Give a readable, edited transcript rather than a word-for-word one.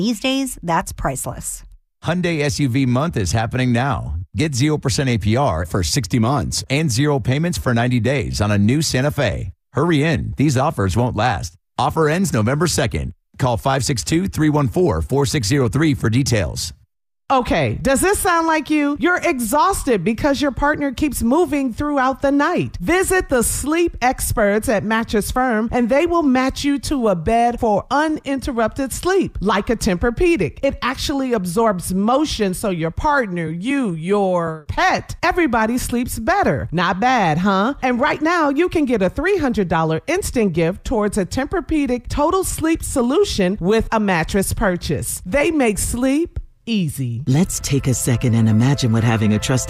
These days, that's priceless. Hyundai SUV month is happening now. Get 0% APR for 60 months and 0 payments for 90 days on a new Santa Fe. Hurry in. These offers won't last. Offer ends November 2nd. Call 562-314-4603 for details. Okay, does this sound like you? You're exhausted because your partner keeps moving throughout the night. Visit the sleep experts at Mattress Firm and they will match you to a bed for uninterrupted sleep, like a Tempur-Pedic. It actually absorbs motion so your partner, you, your pet, everybody sleeps better. Not bad, huh? And right now you can get a $300 instant gift towards a Tempur-Pedic total sleep solution with a mattress purchase. They make sleep easy. Let's take a second and imagine what having a trusted